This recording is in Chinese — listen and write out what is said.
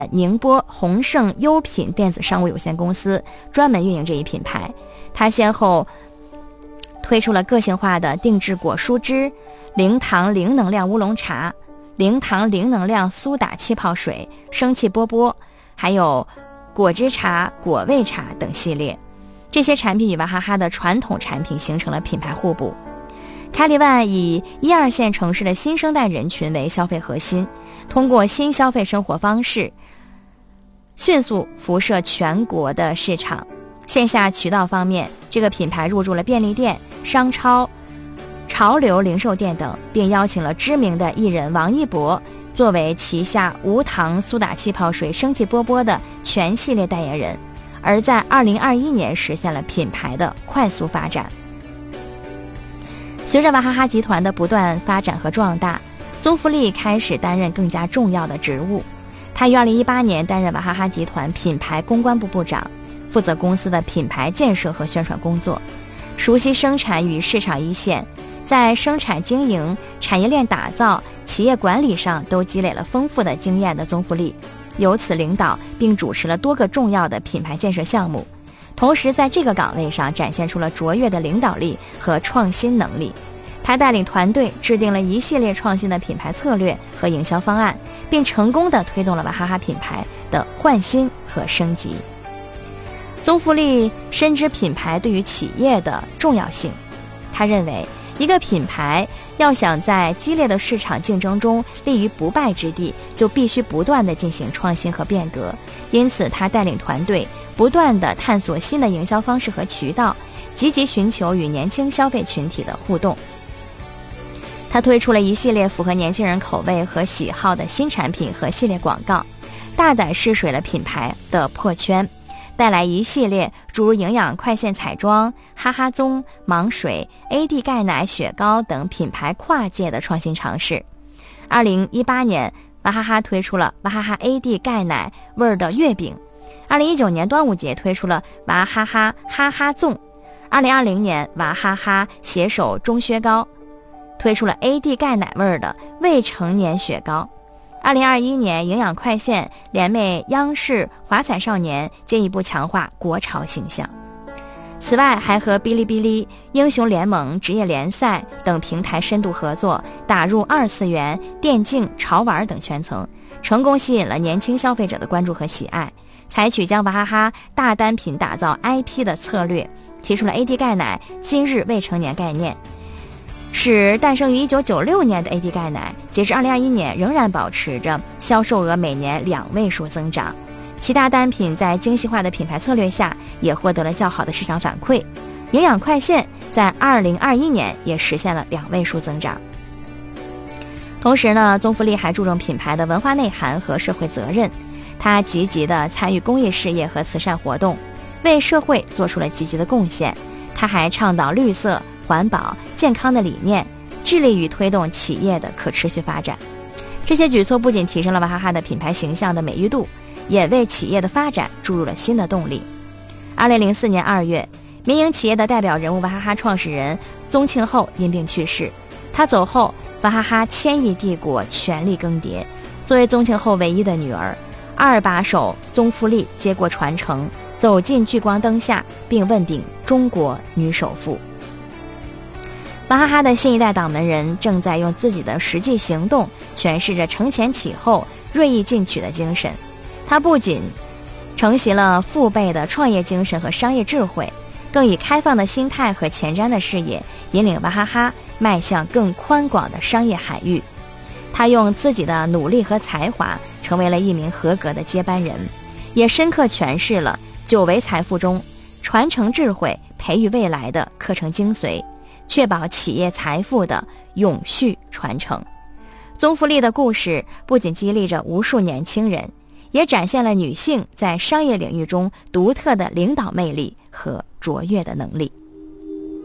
宁波宏盛优品电子商务有限公司专门运营这一品牌。它先后推出了个性化的定制果蔬汁、零糖零能量乌龙茶、零糖零能量苏打气泡水、生气波波，还有果汁茶、果味茶等系列。这些产品与娃哈哈的传统产品形成了品牌互补。开利万以1、2线城市的新生代人群为消费核心，通过新消费生活方式迅速辐射全国的市场。线下渠道方面，这个品牌入驻了便利店、商超、潮流零售店等，并邀请了知名的艺人王一博作为旗下无糖苏打气泡水生气波波的全系列代言人，而在2021年实现了品牌的快速发展。随着娃哈哈集团的不断发展和壮大，宗馥莉开始担任更加重要的职务。他于2018年担任娃哈哈集团品牌公关部部长，负责公司的品牌建设和宣传工作，熟悉生产与市场一线，在生产经营、产业链打造、企业管理上都积累了丰富的经验的宗馥莉，由此领导并主持了多个重要的品牌建设项目，同时在这个岗位上展现出了卓越的领导力和创新能力。他带领团队制定了一系列创新的品牌策略和营销方案，并成功地推动了娃哈哈品牌的焕新和升级。宗馥莉深知品牌对于企业的重要性，他认为一个品牌要想在激烈的市场竞争中立于不败之地，就必须不断地进行创新和变革。因此他带领团队不断地探索新的营销方式和渠道，积极寻求与年轻消费群体的互动。他推出了一系列符合年轻人口味和喜好的新产品和系列广告，大胆试水了品牌的破圈，带来一系列诸如营养快线彩妆、哈哈棕、芒水、AD 钙奶、雪糕等品牌跨界的创新尝试。2018年，娃哈哈推出了娃哈哈 AD 钙奶味儿的月饼。2019年端午节推出了娃哈哈哈哈粽。2020年，娃哈哈携手钟薛高推出了 AD 钙奶味的未成年雪糕。2021年，营养快线联袂央视华彩少年进一步强化国潮形象。此外，还和哔哩哔哩、英雄联盟、职业联赛等平台深度合作，打入2次元、电竞、潮玩等圈层，成功吸引了年轻消费者的关注和喜爱。采取将娃哈哈大单品打造 IP 的策略，提出了 AD 钙奶今日未成年概念，使诞生于1996年的 AD 钙奶截至2021年仍然保持着销售额每年2位数增长。其他单品在精细化的品牌策略下也获得了较好的市场反馈。营养快线在2021年也实现了2位数增长。同时呢，宗馥莉还注重品牌的文化内涵和社会责任，他积极地参与公益事业和慈善活动，为社会做出了积极的贡献。他还倡导绿色、环保、健康的理念，致力于推动企业的可持续发展。这些举措不仅提升了娃哈哈的品牌形象的美誉度，也为企业的发展注入了新的动力。2004年2月，民营企业的代表人物娃哈哈创始人宗庆后因病去世。他走后，娃哈哈千亿帝国全力更迭。作为宗庆后唯一的女儿，二把手宗馥莉接过传承，走进聚光灯下，并问鼎中国女首富。娃哈哈的新一代党门人正在用自己的实际行动诠释着承前启后、锐意进取的精神。他不仅承袭了父辈的创业精神和商业智慧，更以开放的心态和前瞻的视野，引领娃哈哈迈向更宽广的商业海域。他用自己的努力和才华，成为了一名合格的接班人，也深刻诠释了久为财富中传承智慧、培育未来的课程精髓，确保企业财富的永续传承。宗馥莉的故事不仅激励着无数年轻人，也展现了女性在商业领域中独特的领导魅力和卓越的能力。